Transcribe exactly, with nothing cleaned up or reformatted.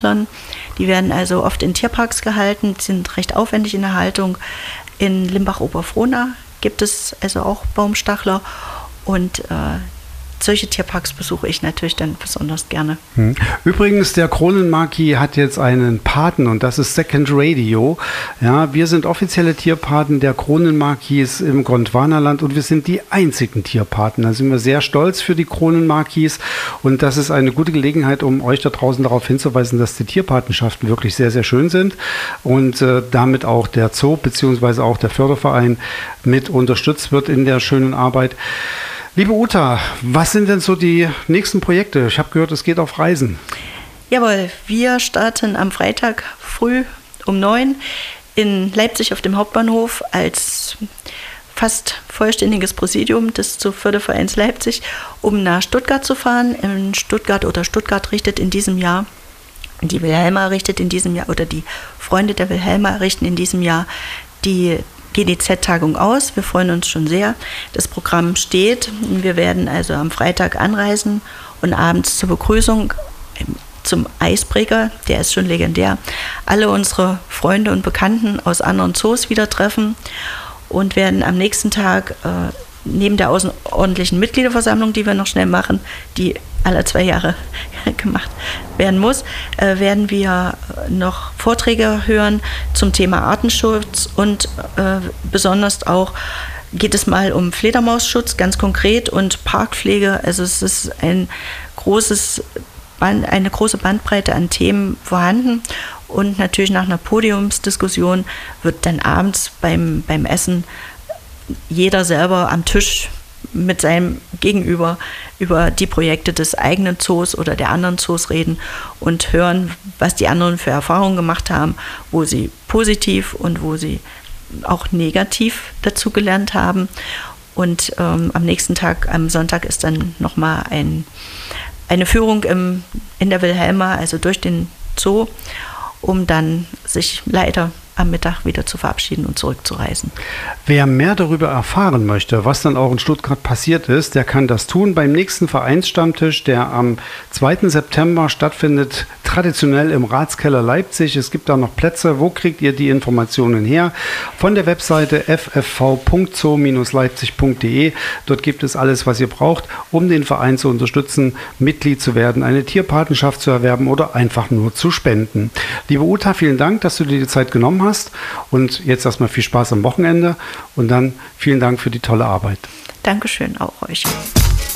Die werden also oft in Tierparks gehalten, sind recht aufwendig in der Haltung. In Limbach-Oberfrohna gibt es also auch Baumstachler und äh, solche Tierparks besuche ich natürlich dann besonders gerne. Übrigens, der Kronenmarquis hat jetzt einen Paten und das ist Second Radio. Ja, wir sind offizielle Tierpaten der Kronenmarquis im Gondwanaland und wir sind die einzigen Tierpaten. Da sind wir sehr stolz für die Kronenmarquis und das ist eine gute Gelegenheit, um euch da draußen darauf hinzuweisen, dass die Tierpatenschaften wirklich sehr, sehr schön sind und äh, damit auch der Zoo bzw. auch der Förderverein mit unterstützt wird in der schönen Arbeit. Liebe Uta, was sind denn so die nächsten Projekte? Ich habe gehört, es geht auf Reisen. Jawohl, wir starten am Freitag früh um neun in Leipzig auf dem Hauptbahnhof als fast vollständiges Präsidium des Fördervereins Leipzig, um nach Stuttgart zu fahren. In Stuttgart oder Stuttgart richtet in diesem Jahr, die Wilhelma richtet in diesem Jahr oder die Freunde der Wilhelma richten in diesem Jahr die G D Z-Tagung aus. Wir freuen uns schon sehr. Das Programm steht. Wir werden also am Freitag anreisen und abends zur Begrüßung zum Eisbrecher, der ist schon legendär, alle unsere Freunde und Bekannten aus anderen Zoos wieder treffen und werden am nächsten Tag äh, neben der außerordentlichen Mitgliederversammlung, die wir noch schnell machen, die alle zwei Jahre gemacht werden muss, äh, werden wir noch Vorträge hören zum Thema Artenschutz und äh, besonders auch geht es mal um Fledermausschutz, ganz konkret, und Parkpflege. Also es ist ein großes Band, eine große Bandbreite an Themen vorhanden und natürlich nach einer Podiumsdiskussion wird dann abends beim, beim Essen jeder selber am Tisch mit seinem Gegenüber über die Projekte des eigenen Zoos oder der anderen Zoos reden und hören, was die anderen für Erfahrungen gemacht haben, wo sie positiv und wo sie auch negativ dazu gelernt haben. Und ähm, am nächsten Tag, am Sonntag, ist dann nochmal ein, eine Führung im, in der Wilhelma, also durch den Zoo, um dann sich leider am Mittag wieder zu verabschieden und zurückzureisen. Wer mehr darüber erfahren möchte, was dann auch in Stuttgart passiert ist, der kann das tun beim nächsten Vereinsstammtisch, der am zweiten September stattfindet, traditionell im Ratskeller Leipzig. Es gibt da noch Plätze. Wo kriegt ihr die Informationen her? Von der Webseite f f v punkt zoo Bindestrich leipzig punkt d e. Dort gibt es alles, was ihr braucht, um den Verein zu unterstützen, Mitglied zu werden, eine Tierpatenschaft zu erwerben oder einfach nur zu spenden. Liebe Uta, vielen Dank, dass du dir die Zeit genommen hast. Und jetzt erstmal viel Spaß am Wochenende und dann vielen Dank für die tolle Arbeit. Dankeschön, auch euch.